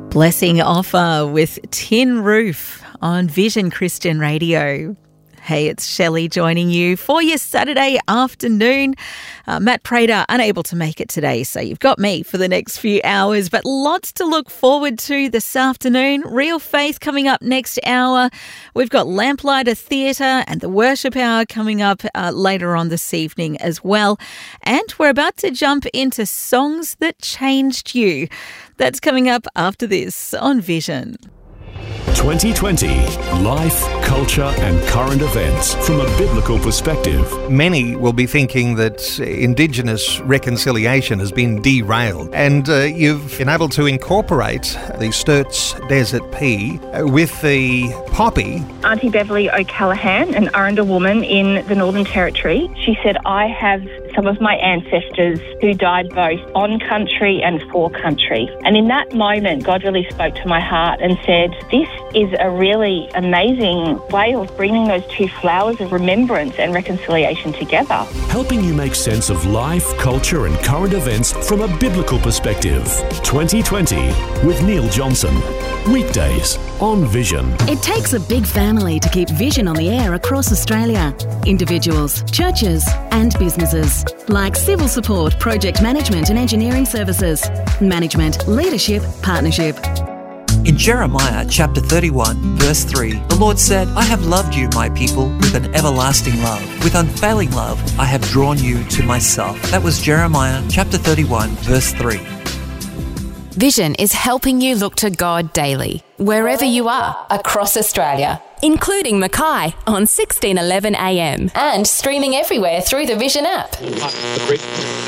Blessing Offer with Tin Roof on Vision Christian Radio. Hey, it's Shelley joining you for your Saturday afternoon. Matt Prater unable to make it today, so you've got me for the next few hours, but lots to look forward to this afternoon. Real Faith coming up next hour. We've got Lamplighter Theatre and the Worship Hour coming up later on this evening as well. And we're about to jump into Songs That Changed You. That's coming up after this on Vision. 2020, life, culture and current events from a biblical perspective. Many will be thinking that Indigenous reconciliation has been derailed, and you've been able to incorporate the Sturt's Desert Pea with the poppy. Auntie Beverly O'Callaghan, an Arundel woman in the Northern Territory, she said, I have some of my ancestors who died both on country and for country. And in that moment, God really spoke to my heart and said, this is a really amazing way of bringing those two flowers of remembrance and reconciliation together. Helping you make sense of life, culture and current events from a biblical perspective. 2020 with Neil Johnson. Weekdays on Vision. It takes a big family to keep Vision on the air across Australia. Individuals, churches and businesses. Like civil support, project management and engineering services. Management, leadership, partnership. In Jeremiah chapter 31, verse 3, the Lord said, I have loved you, my people, with an everlasting love. With unfailing love, I have drawn you to myself. That was Jeremiah chapter 31, verse 3. Vision is helping you look to God daily, wherever you are across Australia, including Mackay on 1611 AM and streaming everywhere through the Vision app.